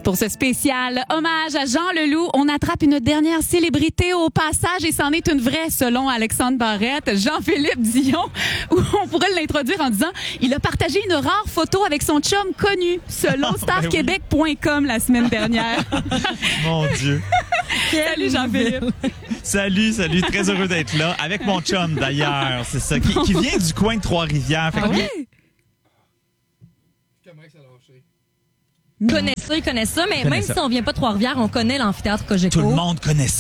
Pour ce spécial hommage à Jean Leloup, on attrape une dernière célébrité au passage et c'en est une vraie selon Alexandre Barrette, Jean-Philippe Dion, où on pourrait l'introduire en disant il a partagé une rare photo avec son chum connu selon starquebec.com la semaine dernière. Mon Dieu. Salut Jean-Philippe. Salut, très heureux d'être là avec mon chum d'ailleurs, c'est ça, qui vient du coin de Trois-Rivières. Fait que Il connaît ça, mais même si on vient pas de Trois-Rivières, on connaît l'amphithéâtre Cogeco. Tout le monde connaît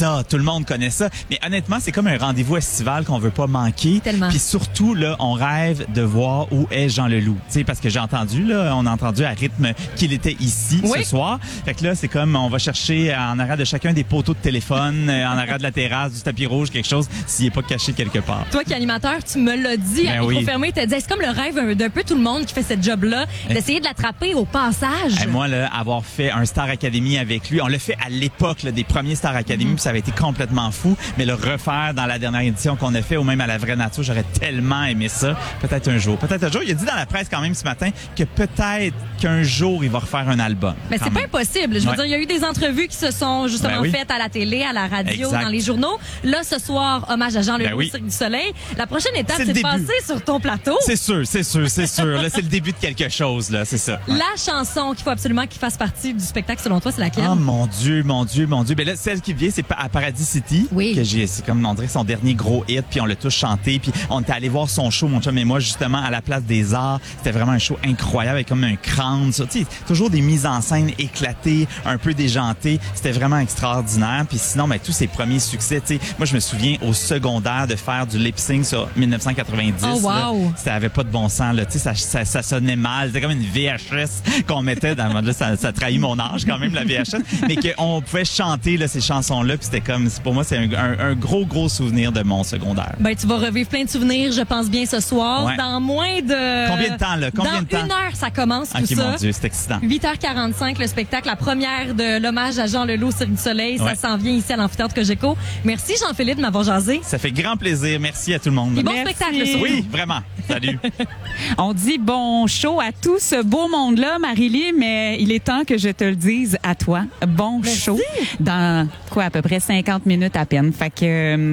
ça. Mais honnêtement, c'est comme un rendez-vous estival qu'on veut pas manquer. Tellement. Puis surtout, là, on rêve de voir où est Jean Leloup. Tu sais, parce que on a entendu à rythme qu'il était ici ce soir. Fait que là, c'est comme, on va chercher en arrière de chacun des poteaux de téléphone, en arrière de la terrasse, du tapis rouge, quelque chose, s'il est pas caché quelque part. Toi qui es animateur, tu me l'as dit à micro fermé, t'as dit, c'est comme le rêve d'un peu tout le monde qui fait cette job-là, d'essayer de l'attraper au passage. Moi, là, avoir fait un Star Academy avec lui, on l'a fait à l'époque là, des premiers Star Academy, puis ça avait été complètement fou, mais le refaire dans la dernière édition qu'on a fait, ou même à la vraie nature, j'aurais tellement aimé ça. Peut-être un jour. Il a dit dans la presse quand même ce matin que peut-être qu'un jour, il va refaire un album. Mais c'est pas impossible. Je veux dire, il y a eu des entrevues qui se sont justement faites à la télé, à la radio, dans les journaux. Là, ce soir, hommage à Jean Leloup, Cirque du Soleil. La prochaine étape, c'est de passer sur ton plateau. C'est sûr. Là, c'est le début de quelque chose, là, c'est ça. La chanson qu'il faut absolument qu'il fasse partie du spectacle, selon toi, c'est laquelle? Oh mon Dieu. Ben là, celle qui vient, c'est à Paradis City. Oui. C'est comme, on dirait, son dernier gros hit, puis on l'a tous chanté, puis on était allé voir son show, mon chum et moi, justement, à la Place des Arts. C'était vraiment un show incroyable, avec comme un crâne, ça. Tu sais, toujours des mises en scène éclatées, un peu déjantées. C'était vraiment extraordinaire. Puis sinon, ben, tous ses premiers succès, tu sais, moi, je me souviens au secondaire de faire du lip-sync sur 1990. Oh, wow. Là. Ça avait pas de bon sens, là. Tu sais, ça sonnait mal. C'était comme une VHS qu'on mettait dans, là, ça trahit mon âge quand même, la VHS, mais qu'on pouvait chanter là, ces chansons-là, puis c'était comme, pour moi, c'est un gros souvenir de mon secondaire. Ben, tu vas revivre plein de souvenirs, je pense bien, ce soir. Ouais. Dans moins de... Combien de temps, là? Dans 1 heure, ça commence, tout ça. Mon Dieu, c'est excitant. 8h45, le spectacle, la première de l'hommage à Jean Leloup, Cirque du Soleil. Ça s'en vient ici à l'amphithéâtre Cogeco. Merci, Jean-Philippe, de m'avoir jasé. Ça fait grand plaisir. Merci à tout le monde. Et bon spectacle, ce soir. Oui, vraiment. Salut. On dit bon show à tout ce beau monde-là, Marie-Lie, mais il est temps que je te le dise à toi. Bon show dans à peu près 50 minutes à peine. Fait que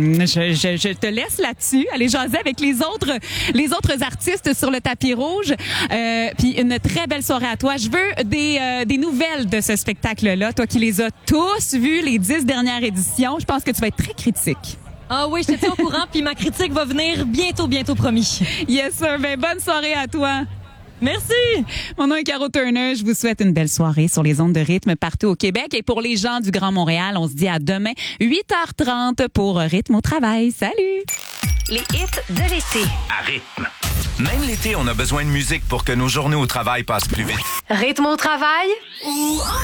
je te laisse là-dessus. Aller jaser avec les autres artistes sur le tapis rouge. Puis une très belle soirée à toi. Je veux des nouvelles de ce spectacle-là. Toi qui les as tous vus, les 10 dernières éditions, je pense que tu vas être très critique. Ah oui, je te tiens au courant, puis ma critique va venir bientôt, promis. Yes, sir. Ben, bonne soirée à toi. Merci. Mon nom est Caro Turner. Je vous souhaite une belle soirée sur les ondes de rythme partout au Québec. Et pour les gens du Grand Montréal, on se dit à demain, 8h30 pour Rythme au travail. Salut! Les hits de l'été. À rythme. Même l'été, on a besoin de musique pour que nos journées au travail passent plus vite. Rythme au travail?